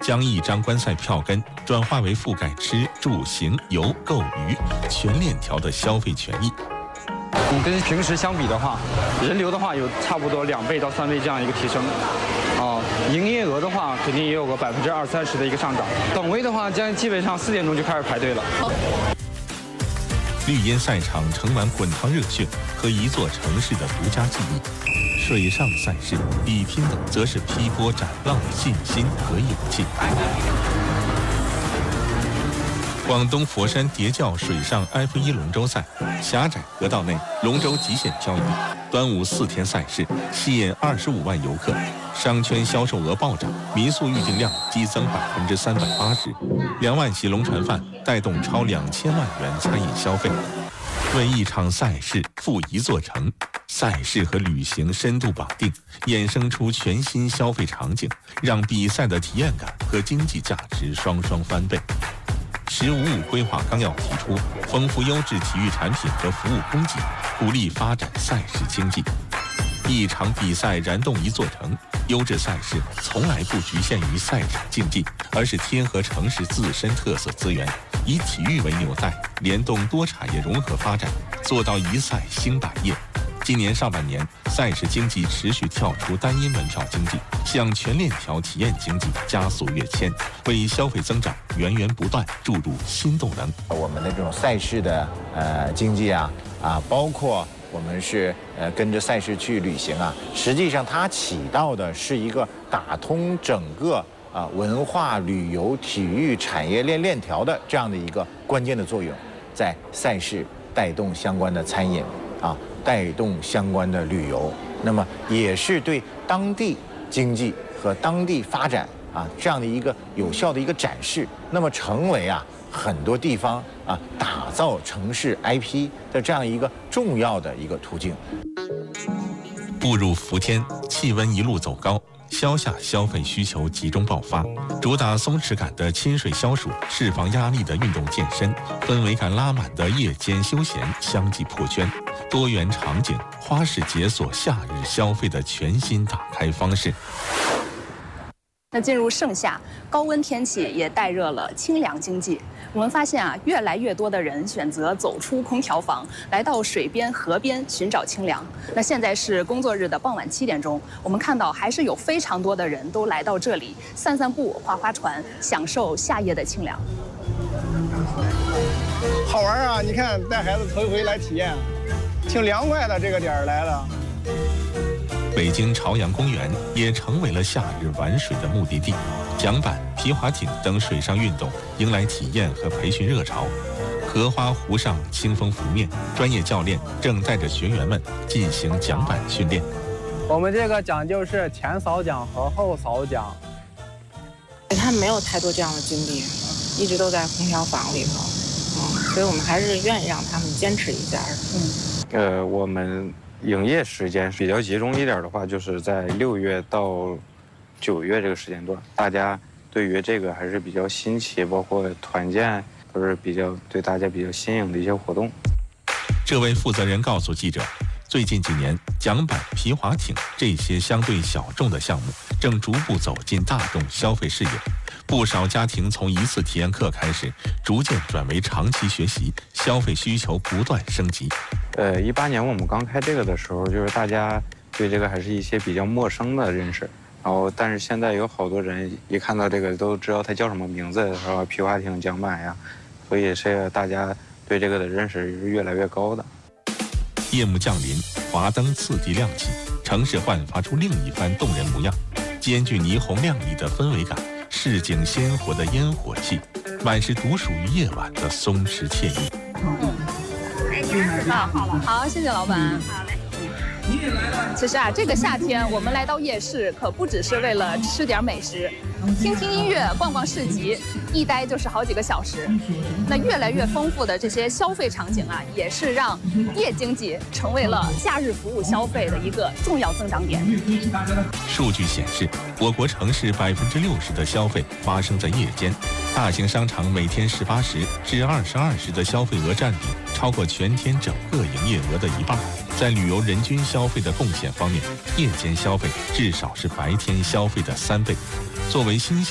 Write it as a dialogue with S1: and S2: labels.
S1: 将1张观赛票根转化为覆盖吃、住、行、游、购、娱全链条的消费权益。
S2: 跟平时相比的话，人流的话有差不多2倍到3倍这样一个提升。营业额的话，肯定也有个20-30%的一个上涨。等位的话，基本上4点钟就开始排队了。
S1: 绿茵赛场盛满滚烫热血和一座城市的独家记忆。水上赛事比拼的则是劈波斩浪的信心和勇气。广东佛山叠嶂水上 F1龙舟赛，狭窄河道内龙舟极限漂移，端午4天赛事吸引25万游客，商圈销售额暴涨，民宿预订量激增380%，2万席龙船饭带动超2000万元餐饮消费。为一场赛事赴一座城，赛事和旅行深度绑定，衍生出全新消费场景，让比赛的体验感和经济价值双双翻倍。“15+5”规划纲要提出，丰富优质体育产品和服务供给，鼓励发展赛事经济。一场比赛燃动一座城，优质赛事从来不局限于赛场竞技，而是贴合城市自身特色资源，以体育为纽带，联动多产业融合发展，做到一赛兴百业。今年上半年，赛事经济持续跳出单一门票经济，向全链条体验经济加速跃迁，为消费增长源源不断注入新动能。
S3: 我们的这种赛事的经济包括我们是跟着赛事去旅行实际上它起到的是一个打通整个文化旅游体育产业链条的这样的一个关键的作用，在赛事带动相关的餐饮带动相关的旅游，那么也是对当地经济和当地发展这样的一个有效的一个展示，那么成为很多地方打造城市 IP 的这样一个重要的一个途径。
S1: 步入伏天，气温一路走高，消夏消费需求集中爆发，主打松弛感的亲水消暑，释放压力的运动健身，氛围感拉满的夜间休闲相继破圈，多元场景花式解锁夏日消费的全新打开方式。
S4: 那进入盛夏，高温天气也带热了清凉经济。我们发现越来越多的人选择走出空调房，来到水边、河边寻找清凉。那现在是工作日的傍晚7点钟，我们看到还是有非常多的人都来到这里散散步、划划船，享受夏夜的清凉。
S5: 好玩你看带孩子头一回来体验，挺凉快的，这个点儿来了。
S1: 北京朝阳公园也成为了夏日玩水的目的地，桨板、皮划艇等水上运动迎来体验和培训热潮。荷花湖上清风拂面，专业教练正带着学员们进行桨板训练。
S6: 我们这个讲究是前扫桨和后扫桨。
S7: 他没有太多这样的经历，一直都在空调房里头，所以我们还是愿意让他们坚持一下。
S2: 我们营业时间比较集中一点的话，就是在6月到9月这个时间段，大家对于这个还是比较新奇，包括团建都是对大家比较新颖的一些活动。
S1: 这位负责人告诉记者，最近几年，桨板、皮划艇这些相对小众的项目正逐步走进大众消费视野。不少家庭从1次体验课开始，逐渐转为长期学习，消费需求不断升级。
S2: 18年我们刚开这个的时候，就是大家对这个还是一些比较陌生的认识，但是现在有好多人一看到这个都知道它叫什么名字，是吧？皮划艇、桨板呀，所以大家对这个的认识是越来越高的。
S1: 夜幕降临，华灯次第亮起，城市焕发出另一番动人模样，兼具霓虹亮丽的氛围感，市井鲜活的烟火气，满是独属于夜晚的松弛惬意。
S4: 好，谢谢老板。好嘞。其实这个夏天我们来到夜市，可不只是为了吃点美食，听听音乐、逛逛市集，一待就是好几个小时。那越来越丰富的这些消费场景也是让夜经济成为了假日服务消费的一个重要增长点。
S1: 数据显示，我国城市60%的消费发生在夜间，大型商场每天18时至22时的消费额占比超过全天整个营业额的1半。在旅游人均消费的贡献方面，夜间消费至少是白天消费的3倍。作为新